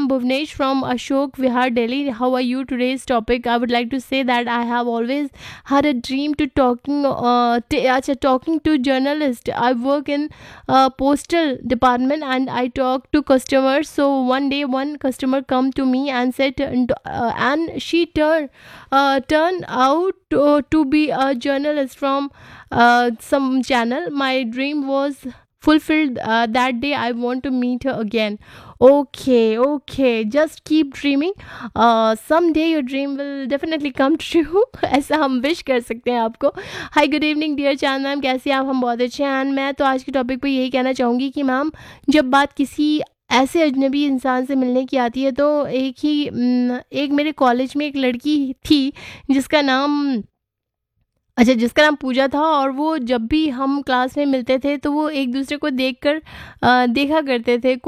am Bhuvnesh from Ashok Vihar, Delhi. How are you? Today's topic, I would like to say that I have always had a dream to talking to journalist. I work in postal department and I talk to customers. So one day, one customer come to me and said, and she turned out to be a journalist from some channel. My dream was fulfilled that day. I want to meet her again. Okay, just keep dreaming. Someday your dream will definitely come true. ऐसा हम wish कर सकते हैं आपको. Hi good evening dear चांद ma'am, कैसी हैं आप? हम बहुत अच्छे हैं. मैं तो आज के टॉपिक पे यही कहना चाहूँगी कि मैम, जब बात किसी ऐसे अजनबी इंसान से मिलने की आती है तो एक मेरे कॉलेज में एक लड़की थी जिसका नाम पूजा था. और वो जब भी हम क्लास में मिलते थे तो वो एक दूसरे को देखा करते थे.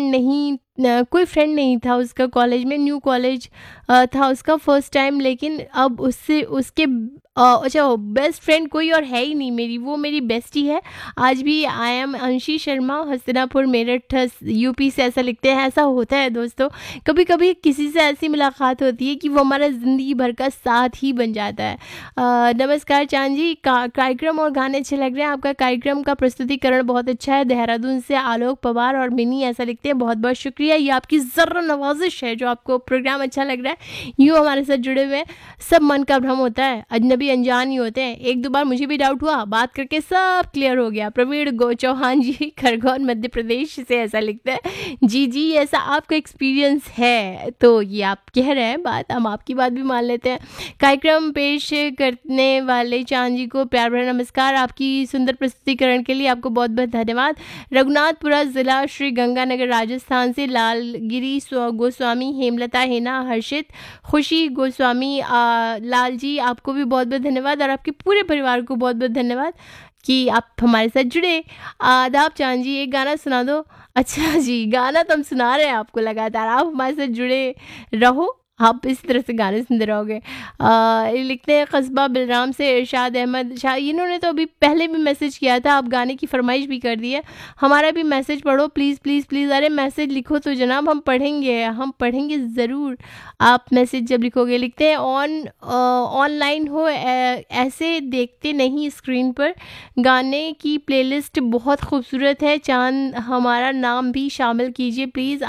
कोई फ्रेंड नहीं था उसका कॉलेज में. न्यू कॉलेज था उसका, फर्स्ट टाइम. लेकिन अब उसके बेस्ट फ्रेंड कोई और है ही नहीं मेरी, वो मेरी बेस्टी है. आज भी आई एम अंशी शर्मा, हस्तिनापुर मेरठ यूपी से. ऐसा लिखते हैं. ऐसा होता है दोस्तों, कभी कभी किसी से ऐसी मुलाकात होती है कि वो हमारा ज़िंदगी भर का साथ ही बन जाता है. नमस्कार चांद जी, कार्यक्रम और गाने अच्छे लग रहे हैं. आपका कार्यक्रम का प्रस्तुतिकरण बहुत अच्छा है. देहरादून से आलोक पवार और मिनी ऐसा लिखते हैं. बहुत बहुत शुक्रिया. ये आपकी ज़र्रा नवाजिश है जो आपको प्रोग्राम अच्छा लग रहा है. यूँ हमारे साथ जुड़े हुए हैं. सब मन का भ्रम होता है, अजनबी अनजान ही होते हैं. एक दो बार मुझे भी डाउट हुआ, बात करके सब क्लियर हो गया. प्रवीण चौहान जी, खरगोन मध्य प्रदेश से ऐसा लिखते हैं. जी ऐसा आपका एक्सपीरियंस है तो ये आप कह रहे हैं बात, हम आपकी बात भी मान लेते हैं. कार्यक्रम पेश करने वाले चांद जी को प्यार भरा नमस्कार. आपकी सुंदर प्रस्तुतिकरण के लिए आपको बहुत बहुत धन्यवाद. रघुनाथपुरा जिला श्री गंगानगर राजस्थान से लालगिरी गोस्वामी, हेमलता, हेना, हर्षित, खुशी गोस्वामी, लाल जी आपको भी बहुत बहुत धन्यवाद. और आपके पूरे परिवार को बहुत बहुत धन्यवाद कि आप हमारे साथ जुड़े. आदाब चांद जी, एक गाना सुना दो. अच्छा जी, गाना तो हम सुना रहे हैं आपको लगातार, आप हमारे साथ जुड़े रहो, आप इस तरह से गाने सुनते रहोगे. लिखते हैं कस्बा बिलराम से इरशाद अहमद शाह. इन्होंने तो अभी पहले भी मैसेज किया था, आप गाने की फरमाइश भी कर दी है. हमारा भी मैसेज पढ़ो प्लीज़ प्लीज़ प्लीज़. अरे मैसेज लिखो तो जनाब, हम पढ़ेंगे ज़रूर आप मैसेज जब लिखोगे. लिखते हैं ऑनलाइन हो ऐसे देखते नहीं स्क्रीन पर. गाने की प्लेलिस्ट बहुत खूबसूरत है. चांद हमारा नाम भी शामिल कीजिए प्लीज़.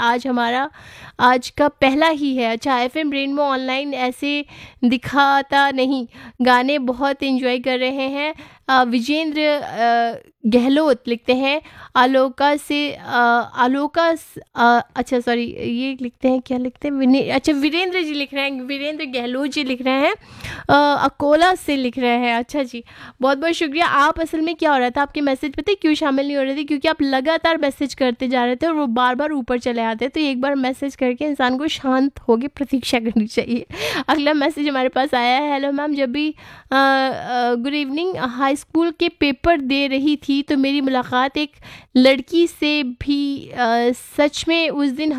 आज का पहला ही है. अच्छा, FM रेनबो ऑनलाइन ऐसे दिखाता नहीं. गाने बहुत एंजॉय कर रहे हैं. विजेंद्र गहलोत लिखते हैं. अच्छा सॉरी, ये लिखते हैं, क्या लिखते हैं, अच्छा वीरेंद्र जी लिख रहे हैं, वीरेंद्र गहलोत जी लिख रहे हैं, अकोला से लिख रहे हैं. अच्छा जी, बहुत बहुत शुक्रिया. आप असल में क्या हो रहा था, आपके मैसेज पता है क्यों शामिल नहीं हो रहे थे? क्योंकि आप लगातार मैसेज करते जा रहे थे और वो बार बार ऊपर चले आते. तो एक बार मैसेज करके इंसान को शांत होकर प्रतीक्षा करनी चाहिए. अगला मैसेज हमारे पास आया है. हेलो मैम, जब भी गुड इवनिंग, हाई स्कूल के पेपर दे रही थी तो मेरी मुलाकात एक लड़की से भी सच में उस दिन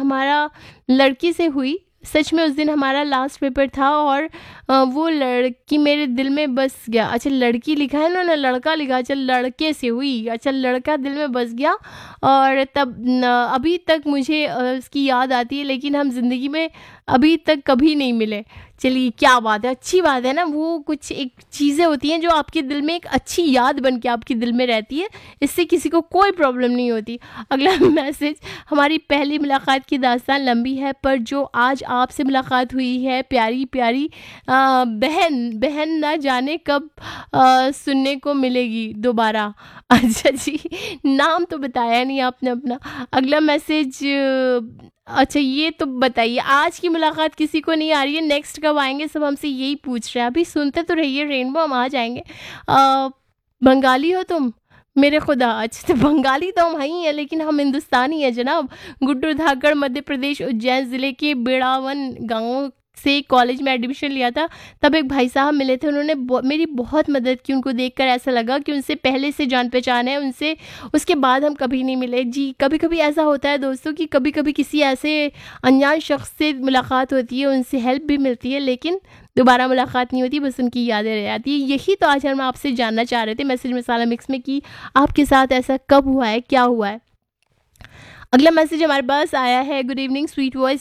हमारा लास्ट पेपर था और वो लड़की मेरे दिल में बस गया. अच्छा, लड़की लिखा है ना, लड़का लिखा. अच्छा, लड़के से हुई. अच्छा, लड़का दिल में बस गया और तब अभी तक मुझे उसकी याद आती है, लेकिन हम ज़िंदगी में अभी तक कभी नहीं मिले. चलिए, क्या बात है, अच्छी बात है ना. वो कुछ एक चीज़ें होती हैं जो आपके दिल में एक अच्छी याद बन के आपके दिल में रहती है, इससे किसी को कोई प्रॉब्लम नहीं होती. अगला मैसेज. हमारी पहली मुलाकात की दास्तान लंबी है, पर जो आज आपसे मुलाकात हुई है, प्यारी प्यारी बहन ना जाने कब सुनने को मिलेगी दोबारा. अच्छा जी, नाम तो बताया नहीं आपने अपना. अगला मैसेज. अच्छा, ये तो बताइए, आज की मुलाकात किसी को नहीं आ रही है, नेक्स्ट कब आएंगे? सब हमसे यही पूछ रहे हैं. अभी सुनते तो रहिए रेनबो, हम आ जाएंगे. बंगाली हो तुम? मेरे खुदा. अच्छा, तो बंगाली तो हम ही हैं, लेकिन हम हिंदुस्तानी हैं जनाब. गुड्डू धाकड़, मध्य प्रदेश, उज्जैन ज़िले के बेड़ावन गाँव से कॉलेज में एडमिशन लिया था. तब एक भाई साहब मिले थे, उन्होंने मेरी बहुत मदद की. उनको देखकर ऐसा लगा कि उनसे पहले से जान पहचान है. उसके बाद हम कभी नहीं मिले. जी, कभी कभी ऐसा होता है दोस्तों कि कभी कभी किसी ऐसे अनजान शख्स से मुलाकात होती है, उनसे हेल्प भी मिलती है, लेकिन दोबारा मुलाकात नहीं होती, बस उनकी यादें रह जाती है. यही तो आज हम आपसे जानना चाह रहे थे मैसेज मसाला मिक्स में कि आपके साथ ऐसा कब हुआ है, क्या हुआ है. अगला मैसेज हमारे पास आया है. Good evening sweet voice